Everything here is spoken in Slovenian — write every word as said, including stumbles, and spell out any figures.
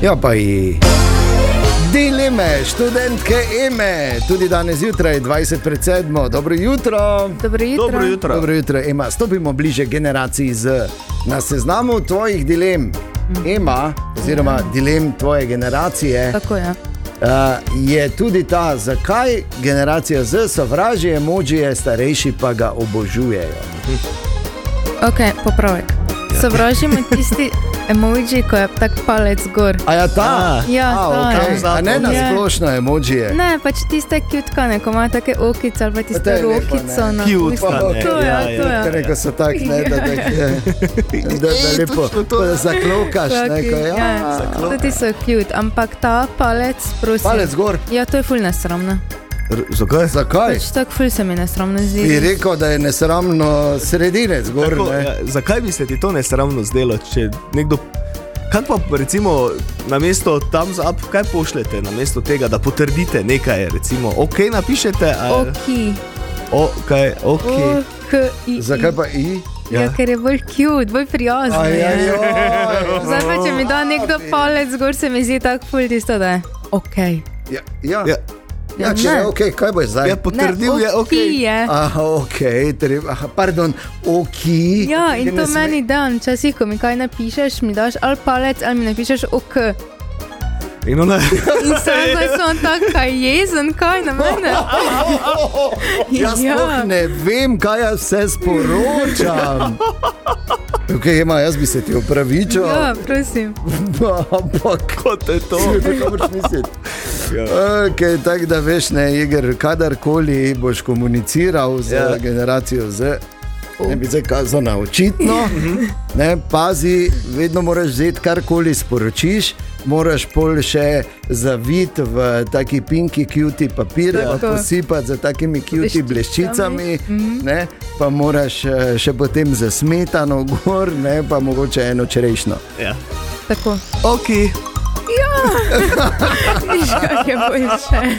Ja, pa i dileme študentke Eme, tudi danes zjutraj, dvajset pred sedmo. Dobro jutro. Dobro jutro. Dobro jutro. Dobro jutro, Ema. Stopimo bliže generaciji Z. Na seznamu tvojih dilem, Ema, oziroma dilem tvoje generacije, Tako je. Uh, je tudi ta, zakaj generacija Z sovraži emojije, starejši pa ga obožujejo. Ok, popravek. Sovražimo tisti emoji, ko je tak palec gor. A ja, ta? Ja, A, ta. okay. A ne na Ja. splošno emojije? Ne, pač tiste cutkane, ko ima take okice ali pa To tiste je lepo, rokico ne. na Cutkane, ustu. To je, ja, to ja. je. Ker ko so tak, ne, da, da, da, da, da lepo da zaklokaš, ne, ko, ja. ja, tudi so cute, ampak ta palec, prosim. Palec gor. Ja, to je ful nesramno. R- Zakaj? Zakaj? Pač tako ful se mi nesramno zdi. Bi rekel, da je nesramno sredine zgor, Tako, ne. ja, zakaj bi se ti to nesramno zdelo, če nekdo... Kaj pa recimo na mesto thumbs up, kaj pošljete na mesto tega, da potrdite nekaj, recimo ok napišete? Ali... Oki. Ok, ok. O, K, I, Zakaj pa i? Ja, Ja. ker je bolj cute, bolj prijazen. Aj, je. aj, aj, Zdaj pa, če mi da nekdo palec gor, se mi zdi tako ful tisto, da je ok. Ja, ja. Ja, Ja, če Ne. je ok, kaj boš zdaj? ja potrdil ne, je ok. je. Aha, ok, treba, aha, pardon, ok. Ja, in Ti to ne sme- meni dan, včasih, ko mi kaj napišeš, mi daš ali palec, ali mi napišeš ok. In ona... In sem zdaj sem tako, kaj jezen, kaj na mene. Jaz sploh ne vem, kaj jaz vse sporočam. Ok, Ema, jaz bi se ti opravičil. Ja, prosim. Ampak, Kot je to? kaj moraš misliti? Ja. Okay, tako da veš, ne, Iger, kadarkoli boš komuniciral z Ja. ja. generacijo Z, ne bi zdaj kazal na očitno, ne, pazi, vedno moraš vzeti karkoli sporočiš, moraš pol še zaviti v taki pinki cutie papir, pa Tako. posipati za takimi cutie bleščicami, Mhm. ne, pa moraš eh, še potem za smetano gor, ne, pa mogoče eno čerešno. Ja. Tako. Ok. Viš, kak je boljše.